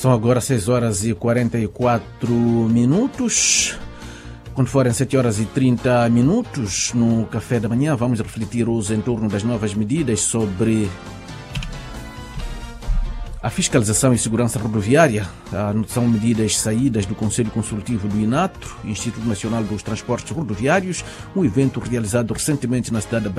São agora 6 horas e 44 minutos. Quando forem 7 horas e 30 minutos, no café da manhã, vamos refletir hoje em torno das novas medidas sobre a fiscalização e segurança rodoviária. São medidas saídas do Conselho Consultivo do INATRO, Instituto Nacional dos Transportes Rodoviários, um evento realizado recentemente na cidade de